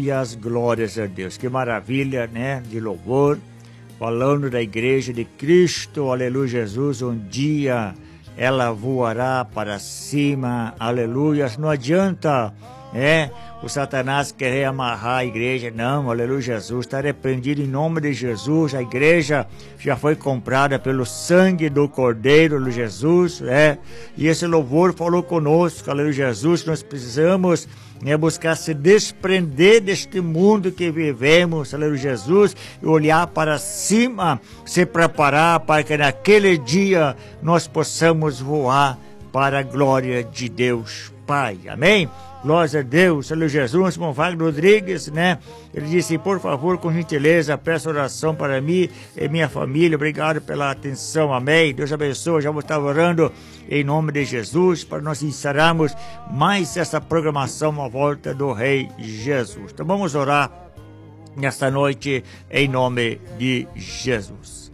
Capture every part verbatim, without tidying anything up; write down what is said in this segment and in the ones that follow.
Aleluias, glórias a Deus. Que maravilha, né? De louvor, falando da igreja de Cristo, aleluia, Jesus. Um dia ela voará para cima, aleluias. Não adianta, é, o Satanás querer amarrar a igreja, não, aleluia, Jesus. Está repreendido em nome de Jesus. A igreja já foi comprada pelo sangue do Cordeiro, aleluia, Jesus, é. E esse louvor falou conosco, aleluia, Jesus. Nós precisamos é buscar se desprender deste mundo que vivemos, aleluia, Jesus, e olhar para cima, se preparar para que naquele dia nós possamos voar para a glória de Deus Pai, amém? Glória a Deus, aleluia, Jesus. Irmão Wagner Rodrigues, né? Ele disse, por favor, com gentileza, peço oração para mim e minha família. Obrigado pela atenção, amém? Deus abençoe. Já vou estar orando em nome de Jesus para nós encerrarmos mais essa programação à volta do Rei Jesus. Então vamos orar nesta noite em nome de Jesus.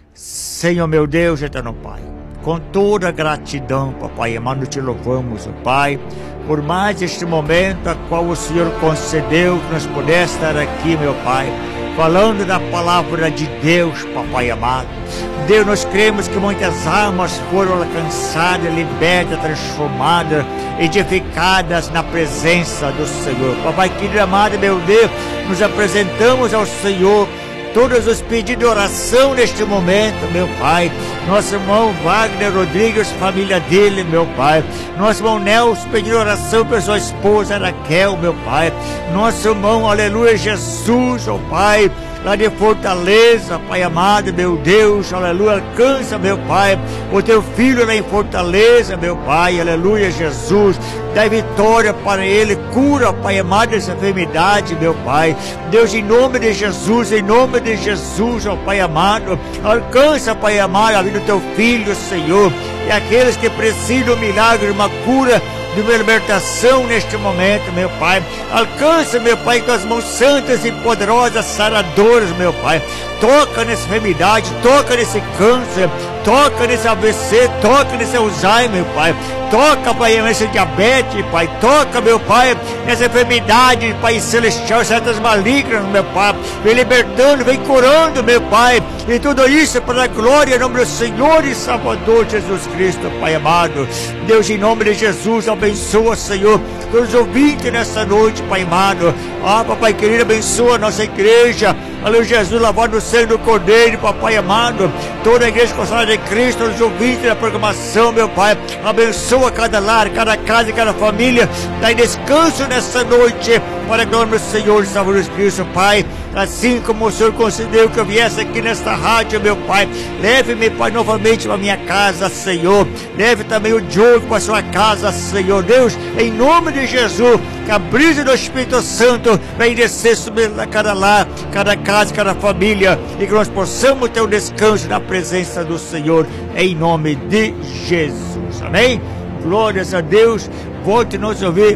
Senhor meu Deus, eterno Pai, com toda gratidão, papai amado, te louvamos, ó Pai, por mais este momento a qual o Senhor concedeu que nós pudéssemos estar aqui, meu Pai, falando da palavra de Deus, papai amado. Deus, nós cremos que muitas almas foram alcançadas, libertas, transformadas, edificadas na presença do Senhor. Papai querido amado, meu Deus, nos apresentamos ao Senhor todos os pedidos de oração neste momento, meu Pai. Nosso irmão Wagner Rodrigues, família dele, meu Pai. Nosso irmão Nelson pedindo oração para sua esposa Raquel, meu Pai. Nosso irmão, aleluia, Jesus, ó Pai, lá de Fortaleza, Pai amado, meu Deus, aleluia, alcança, meu Pai, o teu filho lá em Fortaleza, meu Pai, aleluia, Jesus, dá vitória para ele, cura, Pai amado, essa enfermidade, meu Pai, Deus, em nome de Jesus, em nome de Jesus, ó Pai amado, alcança, Pai amado, a vida do teu filho, Senhor, e aqueles que precisam de um milagre, uma cura, de uma libertação neste momento, meu Pai. Alcança, meu Pai, com as mãos santas e poderosas, saradoras, meu Pai. Toca nessa enfermidade, toca nesse câncer, toca nesse A V C, toca nesse Alzheimer, meu Pai. Toca, Pai, nesse diabetes, Pai. Toca, meu Pai, nessa enfermidade, Pai celestial, certas malignas, meu Pai. Vem libertando, vem curando, meu Pai. E tudo isso para a glória, em nome do Senhor e Salvador Jesus Cristo, Pai amado. Deus, em nome de Jesus, abençoa, Senhor, todos os ouvintes nessa noite, Pai amado. Ah, Papai querido, abençoa a nossa igreja. Aleluia, Jesus, lavado no sangue do Cordeiro, Papai amado. Toda a igreja consagrada de Cristo, todos os ouvintes da programação, meu Pai. Abençoa cada lar, cada casa e cada família. Dai descanso nessa noite, para a glória do Senhor e Salvador Jesus Cristo, Pai. Assim como o Senhor concedeu que eu viesse aqui nesta rádio, meu Pai. Leve-me, Pai, novamente para minha casa, Senhor. Leve também o Diogo para sua casa, Senhor Deus. Em nome de Jesus, que a brisa do Espírito Santo venha descer sobre cada lar, cada casa, cada família, e que nós possamos ter um descanso na presença do Senhor, em nome de Jesus. Amém? Glórias a Deus. Volte nos ouvir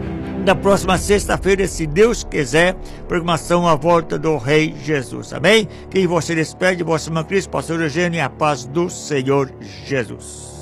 da próxima sexta-feira, se Deus quiser, programação à volta do Rei Jesus. Amém? Quem você despede, vosso irmão Cristo, pastor Eugênio, e a paz do Senhor Jesus.